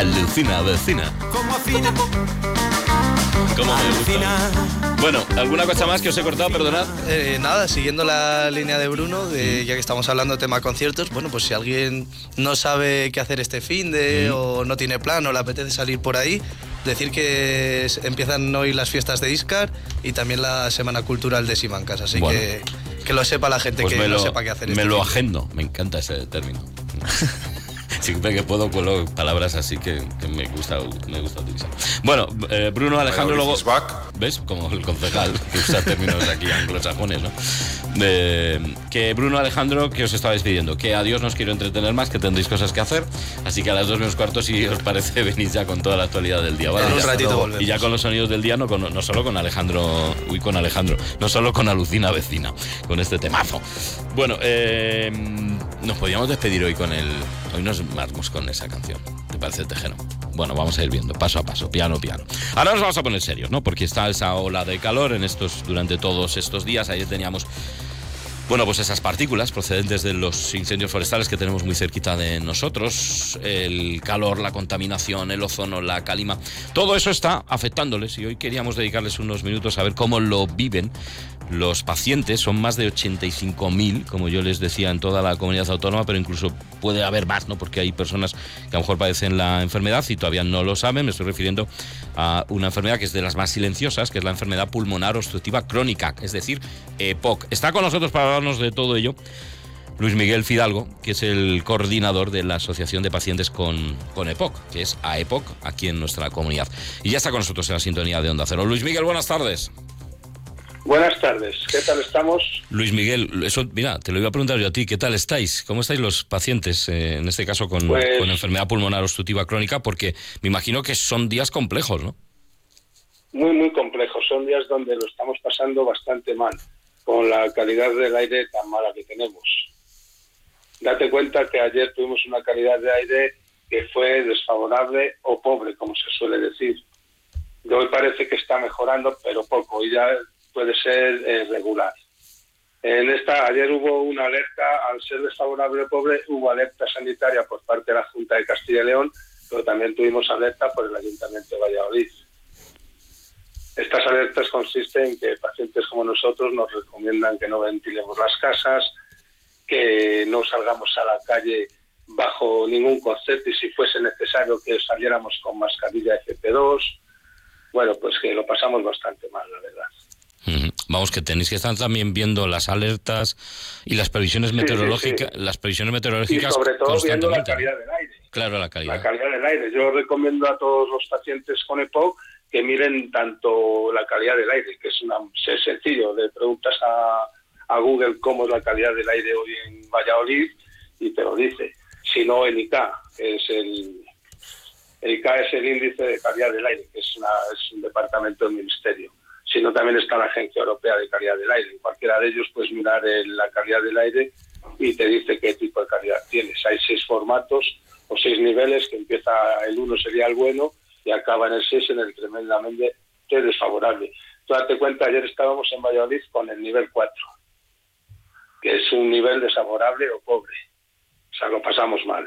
Alucina vecina. Como afina. ¿Cómo me gusta? Bueno, ¿alguna cosa más que os he cortado? Perdonad. Nada, siguiendo la línea de Bruno, ya que estamos hablando de tema conciertos, bueno, pues si alguien no sabe qué hacer este finde o no tiene plan o le apetece salir por ahí, decir que empiezan hoy las fiestas de Íscar y también la Semana Cultural de Simancas, así bueno, que lo sepa la gente, pues que no sepa qué hacer. Me lo agendo, me encanta ese término. Siempre que puedo cuelo palabras así que me gusta utilizar. Bueno, Bruno Alejandro luego... ¿Ves? Como el concejal que usa términos aquí anglosajones, ¿no? Que Bruno Alejandro, que os estaba despidiendo, que adiós, no os quiero entretener más, que tendréis cosas que hacer, así que a las 2:15, si os parece, venís ya con toda la actualidad del día, ¿vale? En un ratito volvemos. Y ya con los sonidos del día, no solo con Alejandro, no solo con Alucina Vecina, con este temazo. Bueno, nos podíamos despedir hoy hoy nos marcamos con esa canción. ¿Te parece, Tejero? Bueno, vamos a ir viendo paso a paso, piano. Ahora nos vamos a poner serios, ¿no? Porque está esa ola de calor durante todos estos días. Ayer teníamos, bueno, pues esas partículas procedentes de los incendios forestales que tenemos muy cerquita de nosotros. El calor, la contaminación, el ozono, la calima. Todo eso está afectándoles y hoy queríamos dedicarles unos minutos a ver cómo lo viven los pacientes. Son más de 85.000, como yo les decía, en toda la comunidad autónoma, pero incluso puede haber más, ¿no? Porque hay personas que a lo mejor padecen la enfermedad y todavía no lo saben. Me estoy refiriendo a una enfermedad que es de las más silenciosas, que es la enfermedad pulmonar obstructiva crónica, es decir, EPOC. Está con nosotros para hablarnos de todo ello Luis Miguel Fidalgo, que es el coordinador de la Asociación de Pacientes con EPOC, que es AEPOC, aquí en nuestra comunidad. Y ya está con nosotros en la sintonía de Onda Cero. Luis Miguel, buenas tardes. Buenas tardes, ¿qué tal estamos? Luis Miguel, eso, mira, te lo iba a preguntar yo a ti, ¿qué tal estáis? ¿Cómo estáis los pacientes, en este caso con enfermedad pulmonar obstructiva crónica? Porque me imagino que son días complejos, ¿no? Muy, muy complejos, son días donde lo estamos pasando bastante mal, con la calidad del aire tan mala que tenemos. Date cuenta que ayer tuvimos una calidad de aire que fue desfavorable o pobre, como se suele decir. Y hoy parece que está mejorando, pero poco, y ya puede ser regular. Ayer hubo una alerta, al ser desfavorable o pobre, hubo alerta sanitaria por parte de la Junta de Castilla y León, pero también tuvimos alerta por el Ayuntamiento de Valladolid. Estas alertas consisten en que pacientes como nosotros nos recomiendan que no ventilemos las casas, que no salgamos a la calle bajo ningún concepto y si fuese necesario que saliéramos con mascarilla FP2. Bueno, pues que lo pasamos bastante mal, la verdad. Vamos, que tenéis que estar también viendo las alertas y las previsiones meteorológicas, las previsiones meteorológicas y sobre todo viendo la constantemente, calidad del aire. Claro, la calidad del aire. Yo recomiendo a todos los pacientes con EPOC que miren tanto la calidad del aire, que es sencillo, le preguntas a Google cómo es la calidad del aire hoy en Valladolid y te lo dice. Si no, el ICA, que es el ICA es el índice de calidad del aire, que es un departamento del ministerio. Sino también está la Agencia Europea de Calidad del Aire. En cualquiera de ellos puedes mirar la calidad del aire y te dice qué tipo de calidad tienes. Hay 6 formatos o 6 niveles, que empieza, el 1 sería el bueno y acaba en el 6, en el tremendamente desfavorable. Tú date cuenta, ayer estábamos en Valladolid con el nivel 4, que es un nivel desfavorable o pobre. O sea, lo pasamos mal.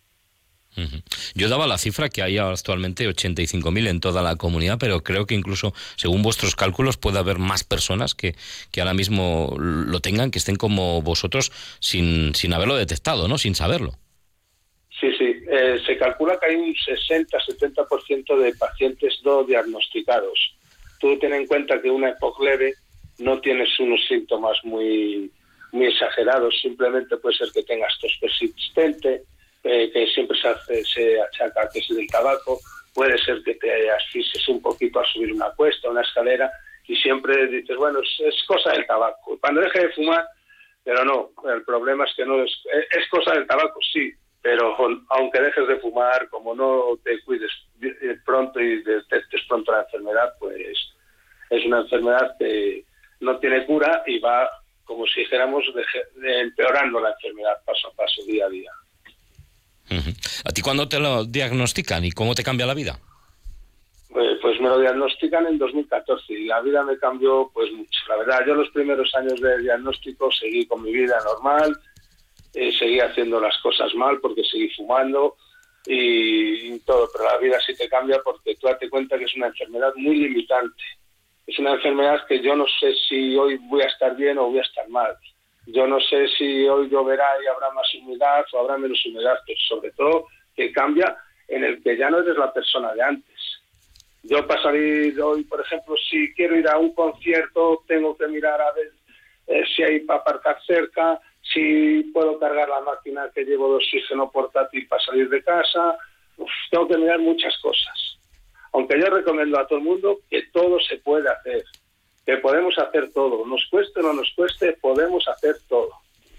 Yo daba la cifra que hay actualmente 85.000 en toda la comunidad, pero creo que incluso, según vuestros cálculos, puede haber más personas que ahora mismo lo tengan, que estén como vosotros sin haberlo detectado, ¿no? Sin saberlo. Sí. Se calcula que hay un 60-70% de pacientes no diagnosticados. Tú ten en cuenta que una EPOC leve no tienes unos síntomas muy, muy exagerados, simplemente puede ser que tengas tos persistente, que siempre se achaca que es del tabaco, puede ser que te asfixies un poquito al subir una cuesta, una escalera, y siempre dices, bueno, es cosa del tabaco. Cuando deje de fumar, pero no, el problema es que no es cosa del tabaco, sí, pero aunque dejes de fumar, como no te cuides pronto y detectes pronto la enfermedad, pues es una enfermedad que no tiene cura y va, como si dijéramos, empeorando la enfermedad paso a paso, día a día. ¿A ti cuándo te lo diagnostican y cómo te cambia la vida? Pues me lo diagnostican en 2014 y la vida me cambió pues mucho. La verdad, yo los primeros años de diagnóstico seguí con mi vida normal, seguí haciendo las cosas mal porque seguí fumando y todo, pero la vida sí te cambia porque tú date cuenta que es una enfermedad muy limitante. Es una enfermedad que yo no sé si hoy voy a estar bien o voy a estar mal. Yo no sé si hoy lloverá y habrá más humedad o habrá menos humedad, pero sobre todo que cambia en el que ya no eres la persona de antes. Yo para salir hoy, por ejemplo, si quiero ir a un concierto, tengo que mirar a ver si hay para aparcar cerca, si puedo cargar la máquina que llevo de oxígeno portátil para salir de casa. Tengo que mirar muchas cosas. Aunque yo recomiendo a todo el mundo que todo se puede hacer, que podemos hacer todo. Nos cueste o no nos cueste, podemos hacer todo.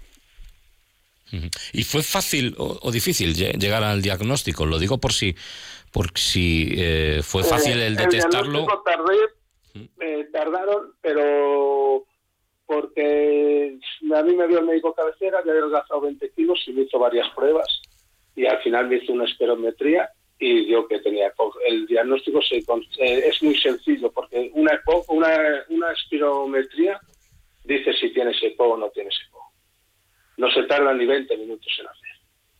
¿Y fue fácil o difícil llegar al diagnóstico? Lo digo por si fue fácil el detectarlo. Tardaron, pero porque a mí me vio el médico cabecera, que había adelgazado 20 kilos y me hizo varias pruebas y al final me hizo una espirometría y dio que tenía EPOC. El diagnóstico es muy sencillo porque una espirometría dice si tienes EPOC o no tienes EPOC. No se tarda ni 20 minutos en hacer.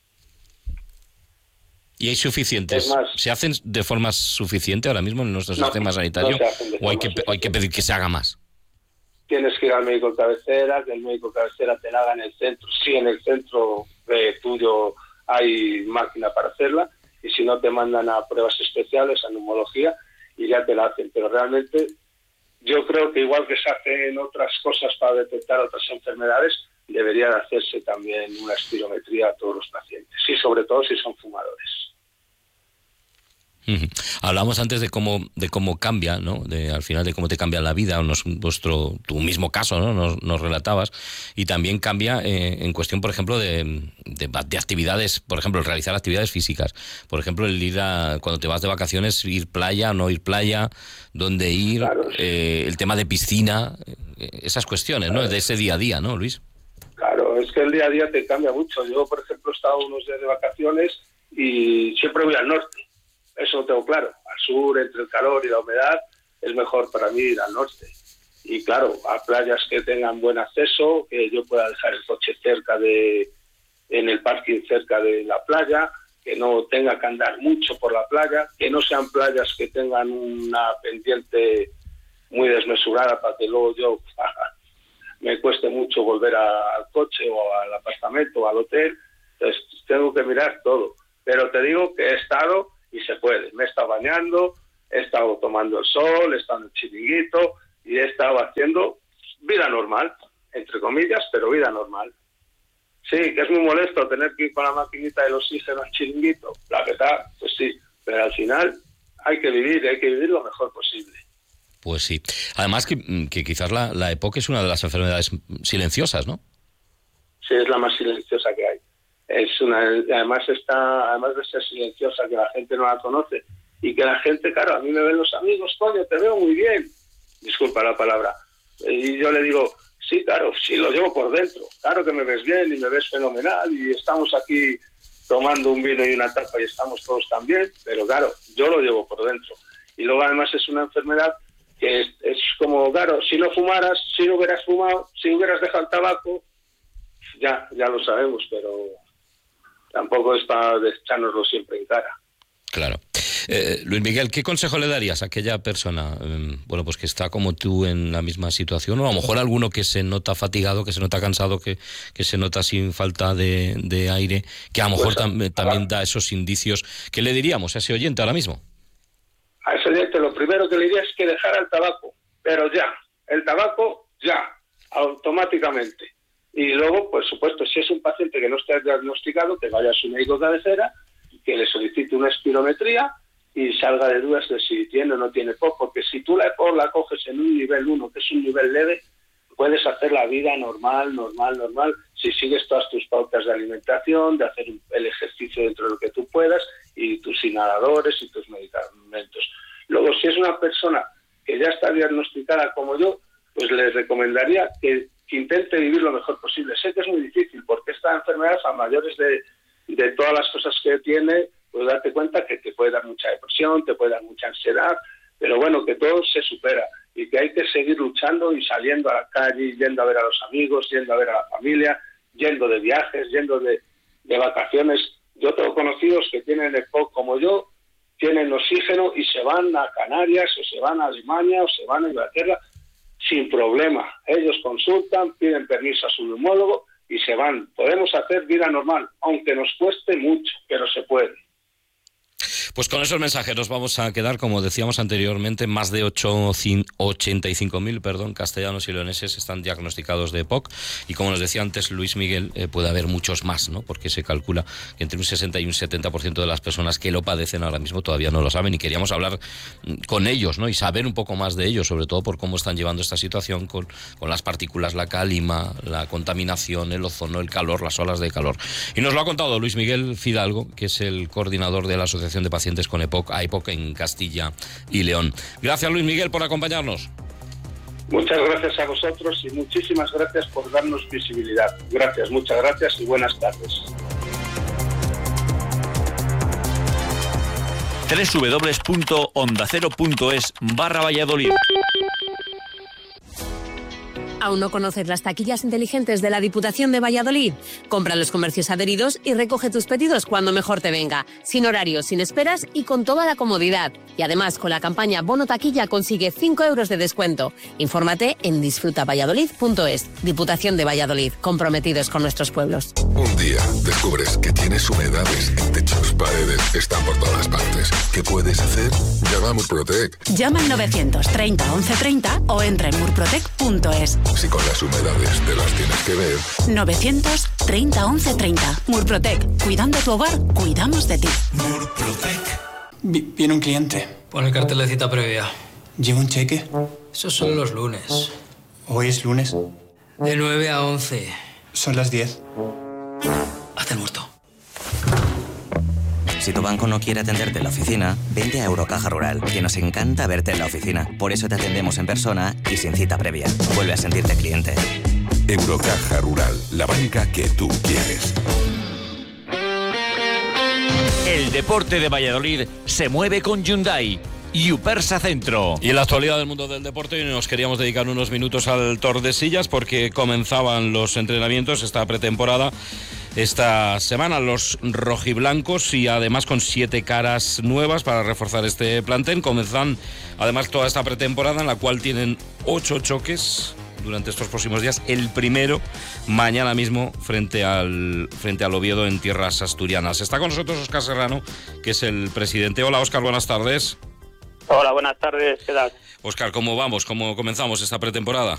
¿Y hay suficientes? ¿Se hacen de forma suficiente ahora mismo en nuestro sistema sanitario? ¿O hay que pedir que se haga más? Tienes que ir al médico cabecera, que el médico cabecera te la haga en el centro. Sí, en el centro tuyo hay máquina para hacerla, y si no te mandan a pruebas especiales, a neumología, y ya te la hacen. Pero realmente yo creo que igual que se hacen otras cosas para detectar otras enfermedades, debería de hacerse también una espirometría a todos los pacientes. Sí, sobre todo si son fumadores. Hablamos antes de cómo cambia, ¿no? Al final de cómo te cambia la vida, tu mismo caso, ¿no? Nos relatabas, y también cambia en cuestión, por ejemplo, de actividades, por ejemplo, realizar actividades físicas, por ejemplo, el ir cuando te vas de vacaciones, ir playa, no ir playa, dónde ir, claro, el tema de piscina, esas cuestiones, claro, ¿no? De ese día a día, ¿no, Luis? Claro, es que el día a día te cambia mucho. Yo, por ejemplo, he estado unos días de vacaciones y siempre voy al norte. Eso lo tengo claro. Al sur, entre el calor y la humedad, es mejor para mí ir al norte. Y claro, a playas que tengan buen acceso, que yo pueda dejar el coche en el parking cerca de la playa, que no tenga que andar mucho por la playa, que no sean playas que tengan una pendiente muy desmesurada para que luego yo me cueste mucho volver al coche o al apartamento o al hotel. Entonces tengo que mirar todo. Pero te digo que he estado y se puede. Me he estado bañando, he estado tomando el sol, he estado en el chiringuito y he estado haciendo vida normal, entre comillas, pero vida normal. Sí, que es muy molesto tener que ir con la maquinita del oxígeno al chiringuito, la verdad, pues sí, pero al final hay que vivir lo mejor posible. Pues sí. Además que quizás la EPOC es una de las enfermedades silenciosas, ¿no? Sí, es la más silenciosa que hay. Además de ser silenciosa, que la gente no la conoce y que la gente, claro, a mí me ven los amigos, coño, te veo muy bien, disculpa la palabra, y yo le digo, sí, claro, sí, lo llevo por dentro, claro que me ves bien y me ves fenomenal y estamos aquí tomando un vino y una tapa y estamos todos tan bien, pero claro, yo lo llevo por dentro. Y luego además es una enfermedad que es como, claro, si no fumaras, si no hubieras fumado, si hubieras dejado el tabaco, ya lo sabemos, pero tampoco es para echárnoslo siempre en cara. Claro. Luis Miguel, ¿qué consejo le darías a aquella persona, pues que está como tú en la misma situación, o a lo mejor alguno que se nota fatigado, que se nota cansado, que se nota sin falta de aire, que a lo mejor también da esos indicios? ¿Qué le diríamos a ese oyente ahora mismo? A ese oyente lo primero que le diría es que dejara el tabaco, pero ya, el tabaco ya, automáticamente. Y luego, por supuesto, si es un paciente que no está diagnosticado, que vaya a su médico de cabecera, que le solicite una espirometría y salga de dudas de si tiene o no tiene EPOC, porque si tú la EPOC la coges en un nivel 1, que es un nivel leve, puedes hacer la vida normal, si sigues todas tus pautas de alimentación, de hacer el ejercicio dentro de lo que tú puedas, y tus inhaladores y tus medicamentos. Luego, si es una persona que ya está diagnosticada como yo, pues les recomendaría que intente vivir lo mejor posible. Sé que es muy difícil, porque esta enfermedad, a mayores de todas las cosas que tiene, pues darte cuenta que te puede dar mucha depresión, te puede dar mucha ansiedad, pero bueno, que todo se supera y que hay que seguir luchando y saliendo a la calle, yendo a ver a los amigos, yendo a ver a la familia, yendo de viajes, yendo de vacaciones. Yo tengo conocidos que tienen EPOC como yo tienen oxígeno y se van a Canarias o se van a Alemania o se van a Inglaterra sin problema. Ellos consultan, piden permiso a su neumólogo y se van. Podemos hacer vida normal, aunque nos cueste mucho, pero se puede. Pues con esos mensajes nos vamos a quedar, como decíamos anteriormente, más de 85.000 castellanos y leoneses están diagnosticados de EPOC, y como nos decía antes Luis Miguel, puede haber muchos más, ¿no? Porque se calcula que entre un 60 y un 70% de las personas que lo padecen ahora mismo todavía no lo saben, y queríamos hablar con ellos, ¿no? Y saber un poco más de ellos, sobre todo por cómo están llevando esta situación con las partículas, la calima, la contaminación, el ozono, el calor, las olas de calor. Y nos lo ha contado Luis Miguel Fidalgo, que es el coordinador de la Asociación de Pacientes con EPOC, AEPOC, en Castilla y León. Gracias, Luis Miguel, por acompañarnos. Muchas gracias a vosotros y muchísimas gracias por darnos visibilidad. Gracias, muchas gracias y buenas tardes. www.ondacero.es/Valladolid. ¿Aún no conoces las taquillas inteligentes de la Diputación de Valladolid? Compra en los comercios adheridos y recoge tus pedidos cuando mejor te venga, sin horarios, sin esperas y con toda la comodidad. Y además, con la campaña Bono Taquilla consigue 5 euros de descuento. Infórmate en disfrutavalladolid.es. Diputación de Valladolid, comprometidos con nuestros pueblos. Un día descubres que tienes humedades en techos, paredes, están por todas partes. ¿Qué puedes hacer? Llama a Murprotec. Llama al 930 1130 o entra en murprotec.es. Si con las humedades te las tienes que ver. 930 1130. Murprotec. Cuidando tu hogar, cuidamos de ti. Murprotec. Viene un cliente. Pon el cartel de cita previa. ¿Lleva un cheque? Esos son los lunes. ¿Hoy es lunes? De 9 a 11. Son las 10. Haz el muerto. Si tu banco no quiere atenderte en la oficina, vente a Eurocaja Rural, que nos encanta verte en la oficina. Por eso te atendemos en persona y sin cita previa. Vuelve a sentirte cliente. Eurocaja Rural, la banca que tú quieres. El deporte de Valladolid se mueve con Hyundai. Yupersa Centro. Y en la actualidad del mundo del deporte nos queríamos dedicar unos minutos al Tordesillas, porque comenzaban los entrenamientos, esta pretemporada, esta semana, los rojiblancos, y además con 7 caras nuevas para reforzar este plantel. Comenzan además toda esta pretemporada, en la cual tienen 8 choques durante estos próximos días. El primero mañana mismo frente al Oviedo, en tierras asturianas. Está con nosotros Óscar Serrano, que es el presidente. Hola, Óscar, buenas tardes. Hola, buenas tardes, ¿qué tal? Óscar, ¿cómo vamos? ¿Cómo comenzamos esta pretemporada?